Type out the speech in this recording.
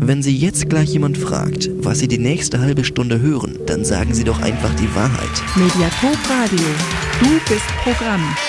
Wenn Sie jetzt gleich jemand fragt, was Sie die nächste halbe Stunde hören, dann sagen Sie doch einfach die Wahrheit. Mediathek Radio. Du bist Programm.